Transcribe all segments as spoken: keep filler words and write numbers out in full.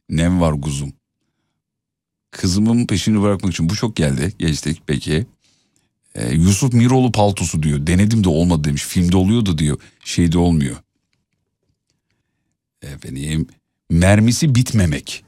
Nem var kuzum. Kızımın peşini bırakmak için bu çok geldi. Geçtik peki. Ee, Yusuf Miroğlu paltosu diyor. Denedim de olmadı demiş. Filmde oluyordu diyor. Şeyde olmuyor. Efendim, mermisi bitmemek.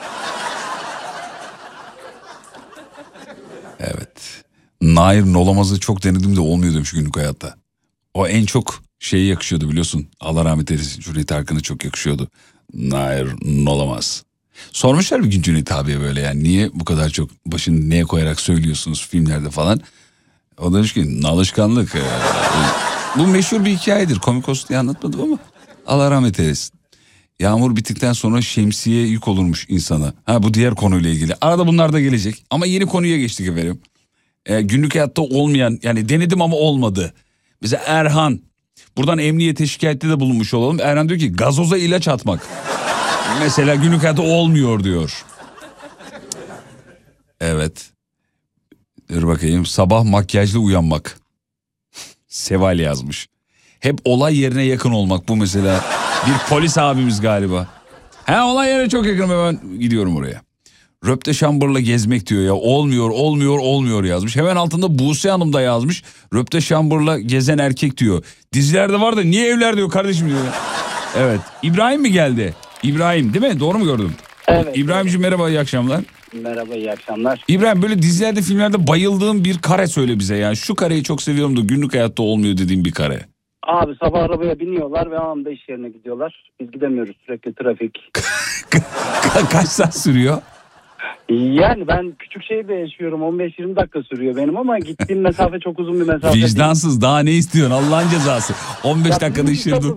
Evet. Nair Nolamaz'ı çok denedim de olmuyor demiş günlük hayatta. O en çok şeye yakışıyordu biliyorsun. Allah rahmet eylesin. Cüneyt Arkın'a çok yakışıyordu. Nair Nolamaz. Sormuşlar bir gün Cüneyt abiye böyle yani niye bu kadar çok başını neye koyarak söylüyorsunuz filmlerde falan. O demiş ki alışkanlık. Bu meşhur bir hikayedir. Komik olsun diye anlatmadım ama Allah rahmet eylesin. Yağmur bittikten sonra şemsiye yük olurmuş insana. Ha bu diğer konuyla ilgili. Arada bunlar da gelecek. Ama yeni konuya geçtik efendim. Ee, günlük hayatta olmayan yani denedim ama olmadı. Mesela Erhan. Buradan emniyete şikayette de bulunmuş olalım. Erhan diyor ki gazoza ilaç atmak. Mesela günlük hayatta olmuyor diyor. Evet. Dur bakayım. Sabah makyajlı uyanmak. Seval yazmış. Hep olay yerine yakın olmak bu mesela. Bir polis abimiz galiba. He olay yerine çok yakınım hemen gidiyorum oraya. Röpte şambırla gezmek diyor ya. Olmuyor olmuyor olmuyor yazmış. Hemen altında Buse Hanım da yazmış. Röpte şambırla gezen erkek diyor. Dizilerde var da niye evler diyor kardeşim diyor. Evet. İbrahim mi geldi? İbrahim değil mi? Doğru mu gördüm? Evet. İbrahimciğim merhaba iyi akşamlar. Merhaba iyi akşamlar. İbrahim böyle dizilerde filmlerde bayıldığın bir kare söyle bize yani. Şu kareyi çok seviyorum da günlük hayatta olmuyor dediğim bir kare. Abi sabah arabaya biniyorlar ve anında iş yerine gidiyorlar. Biz gidemiyoruz sürekli trafik. Ka- kaç saat sürüyor? Yani ben küçük şehirde yaşıyorum. on beş yirmi dakika sürüyor benim ama gittiğim mesafe çok uzun bir mesafe. Vicdansız daha ne istiyorsun Allah'ın cezası. on beş dakikada iş yerinde.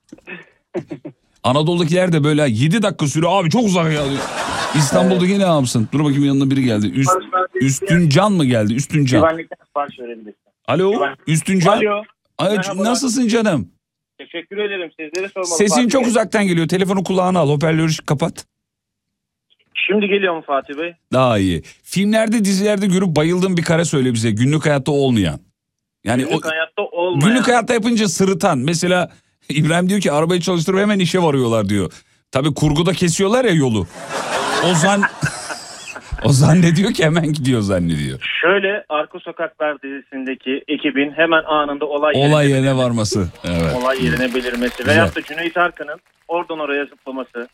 Anadolu'dakiler de böyle yedi dakika sürüyor. Abi çok uzak ya diyor. İstanbul'daki evet. Ne yapsın? Dur bakayım yanına biri geldi. Üst, Üstüncan mı geldi? Üstüncan. Güvenlikten sipariş verebilirsin. Alo Üstüncan. Alo. Ay, nasılsın canım? Teşekkür ederim. Sizlere sormalı. Sesin Fatih çok Bey. Uzaktan geliyor. Telefonu kulağına al. Hoparlörü kapat. Şimdi geliyor mu Fatih Bey? Daha iyi. Filmlerde dizilerde görüp bayıldığın bir kare söyle bize. Günlük hayatta olmayan. Yani günlük o, hayatta olmayan. Günlük hayatta yapınca sırıtan. Mesela İbrahim diyor ki arabayı çalıştırıp hemen işe varıyorlar diyor. Tabii kurguda kesiyorlar ya yolu. Ozan o zannediyor ki hemen gidiyor zannediyor. Şöyle Arka Sokaklar dizisindeki ekibin hemen anında olay yerine, olay yerine varması. Evet. Olay yerine belirmesi. Güzel. Veyahut da Cüneyt Arkın'ın oradan oraya zıplaması.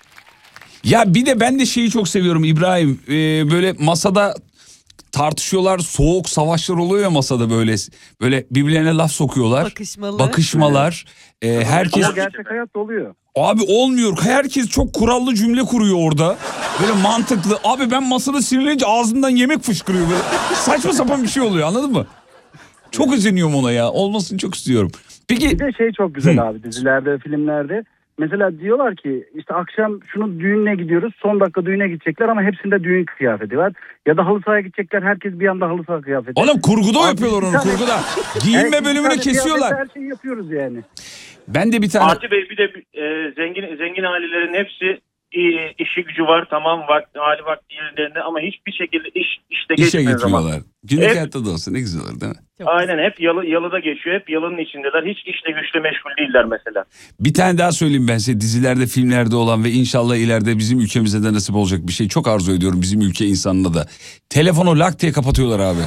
Ya bir de ben de şeyi çok seviyorum İbrahim. Ee, böyle masada tartışıyorlar, soğuk savaşlar oluyor ya masada böyle. Böyle birbirlerine laf sokuyorlar. Bakışmalar. Bakışmalar. Ee, herkes... Ama gerçek hayatta oluyor. Abi olmuyor. Herkes çok kurallı cümle kuruyor orada. Böyle mantıklı. Abi ben masada sinirlenince ağzımdan yemek fışkırıyor böyle. Saçma sapan bir şey oluyor anladın mı? Çok özeniyorum ona ya. Olmasını çok istiyorum. Peki... Bir de şey çok güzel Hı. abi dizilerde, filmlerde. Mesela diyorlar ki işte akşam şunu düğününe gidiyoruz. Son dakika düğüne gidecekler ama hepsinde düğün kıyafeti var. Ya da halı sahaya gidecekler. Herkes bir anda halı saha kıyafeti. Oğlum kurguda abi, yapıyorlar onu tane, kurguda. Giyinme evet, bölümünü kesiyorlar. Her şeyi yapıyoruz yani. Ben de bir tane... Fatih Bey bir de e, zengin zengin ailelerin hepsi iyi, işi gücü var tamam vakti, hali vakti yerlerinde ama hiçbir şekilde iş işte İşe geçmiyor zaman. geçmiyorlar. Günlük hayatta da olsa ne güzel olur değil mi? Çok aynen hep yalı, yalıda geçiyor. Hep yalının içindeler. Hiç işle güçle meşgul değiller mesela. Bir tane daha söyleyeyim ben size. Dizilerde, filmlerde olan ve inşallah ileride bizim ülkemize de nasip olacak bir şey. Çok arzu ediyorum bizim ülke insanına da. Telefonu lak diye kapatıyorlar abi.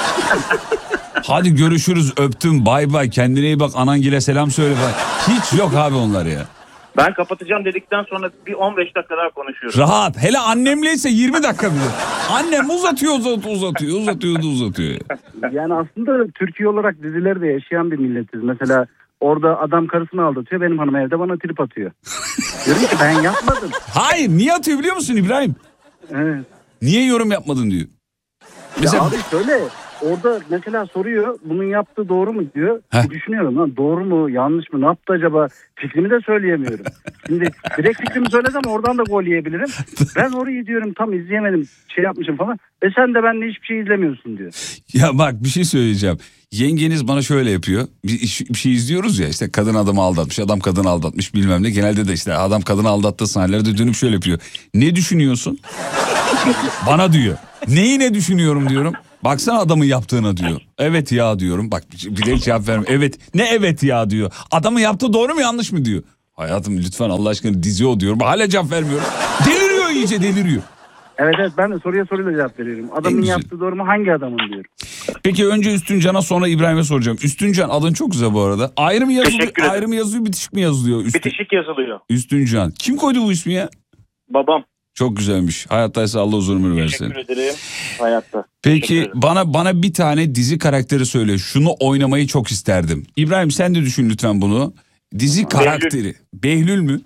Hadi görüşürüz öptüm bay bay kendine iyi bak anangile selam söyle. Hiç yok abi onlar ya. Ben kapatacağım dedikten sonra bir on beş dakika daha konuşuyorum. Rahat. Hele annemleyse yirmi dakika bile. Annem uzatıyor uzatıyor uzatıyor uzatıyor uzatıyor. Yani aslında Türkiye olarak dizilerde yaşayan bir milletiz. Mesela orada adam karısını aldatıyor benim hanım evde bana trip atıyor. Diyorum ki ben yapmadım. Hayır niye atıyor biliyor musun İbrahim? Evet. Niye yorum yapmadın diyor. Mesela... Ya abi şöyle orada mesela soruyor bunun yaptığı doğru mu diyor. Bir düşünüyorum lan doğru mu yanlış mı ne yaptı acaba fikrimi de söyleyemiyorum. Şimdi direkt fikrimi söylesem oradan da gol yiyebilirim. Ben orayı diyorum tam izleyemedim şey yapmışım falan. E sen de benimle hiçbir şey izlemiyorsun diyor. Ya bak bir şey söyleyeceğim. Yengeniz bana şöyle yapıyor. Bir, bir şey izliyoruz ya işte kadın adamı aldatmış adam kadını aldatmış bilmem ne. Genelde de işte adam kadını aldattığı sahnelerde dönüp şöyle yapıyor. Ne düşünüyorsun? Bana diyor. Neyi ne düşünüyorum diyorum. Baksana adamın yaptığına diyor. Evet ya diyorum. Bak bir de cevap vermiyor. Evet. Ne evet ya diyor. Adamın yaptığı doğru mu yanlış mı diyor. Hayatım lütfen Allah aşkına dizi o diyorum. Hala cevap vermiyorum. Deliriyor iyice deliriyor. Evet evet ben de soruya soruyla cevap veriyorum. Adamın yaptığı doğru mu, hangi adamın diyorum. Peki önce Üstüncan'a sonra İbrahim'e soracağım. Üstüncan adın çok güzel bu arada. Ayrı mı yazılıyor, ayrı mı yazılıyor, bitişik mi yazılıyor? Üstün... Bitişik yazılıyor. Üstüncan. Kim koydu bu ismi ya? Babam. Çok güzelmiş. Hayattaysa Allah uzun ömür versin. Teşekkür ederim. Hayatta. Peki bana bana bir tane dizi karakteri söyle. Şunu oynamayı çok isterdim. İbrahim sen de düşün lütfen bunu. Dizi Behlül. karakteri. Behlül mü?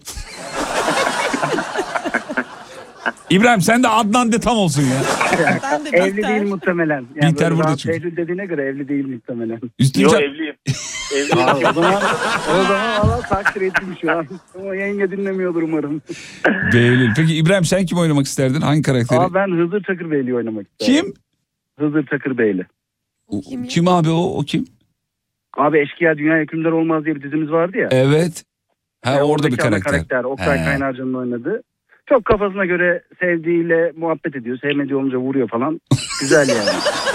İbrahim sen de Adnan de tam olsun ya. Ben de Evli Bihter. değil muhtemelen. Yani Bihter böyle burada daha çünkü. Behlül dediğine göre evli değil muhtemelen. Yok Üstüncan. evliyim. Evliyim. Aa, o zaman o zaman Allah takdir ettim şu an. Ama yenge dinlemiyordur umarım. Behlül. Peki İbrahim sen kim oynamak isterdin? Hangi karakteri? Aa, ben Hızır Çakırbeyli oynamak isterim. Kim? Hızır Çakırbeyli. O- Kim ya? Kim abi o? O kim? Abi Eşkıya Dünya Hükümdar Olmaz diye bir dizimiz vardı ya. Evet. Ha Yani orada bir oradaki ana karakter. Oktay He. Kaynarca'nın oynadığı. Çok kafasına göre sevdiğiyle muhabbet ediyor. Sevmediği olunca vuruyor falan. Güzel yani.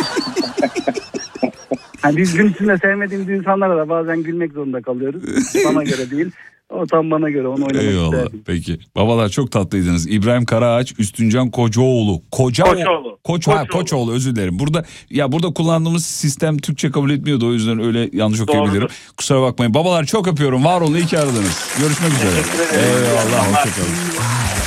Yani biz gün içinde sevmediğimiz insanlara da bazen gülmek zorunda kalıyoruz. Bana göre değil. O tam bana göre, onu oynamak Eyvallah. isterdim. Peki. Babalar çok tatlıydınız. İbrahim Karaağaç, Üstüncan Kocaoğlu. Koca Koçoğlu. Koç, ha, Koçoğlu. Koçoğlu özür dilerim. Burada ya burada kullandığımız sistem Türkçe kabul etmiyordu. O yüzden öyle yanlış okuyabilirim. Doğrudur. Kusura bakmayın. Babalar çok öpüyorum. Var olun. İyi ki aradınız. Görüşmek üzere. Teşekkür ederim. Eyvallah. Hoşçakalın.